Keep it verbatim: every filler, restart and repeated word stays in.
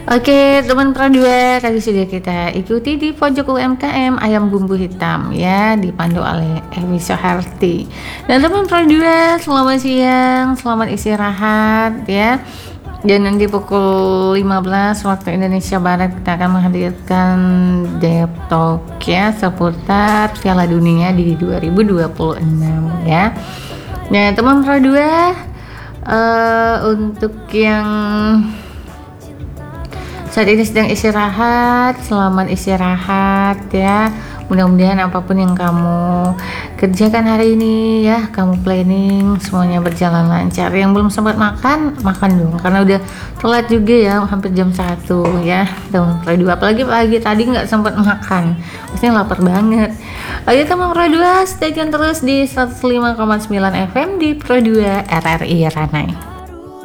Oke, teman Pro dua, tadi sudah kita ikuti di pojok U M K M ayam bumbu hitam ya, dipandu oleh Ewi Soeharti. Dan teman Pro dua, selamat siang, selamat istirahat ya. Dan nanti pukul lima belas waktu Indonesia Barat kita akan menghadirkan Dep Talk ya seputar Piala Dunia di dua ribu dua puluh enam ya. Nah, teman Pro dua, uh, untuk yang saat ini sedang istirahat, selamat istirahat ya. Mudah-mudahan apapun yang kamu kerjakan hari ini ya, kamu planning semuanya berjalan lancar. Yang belum sempat makan, makan dong karena udah telat juga ya, hampir jam satu ya. Teman Pro dua, apalagi pagi tadi nggak sempat makan, pastinya lapar banget. Ayo teman Pro dua, stay tune terus di seratus lima koma sembilan F M di Pro dua R R I Ranai.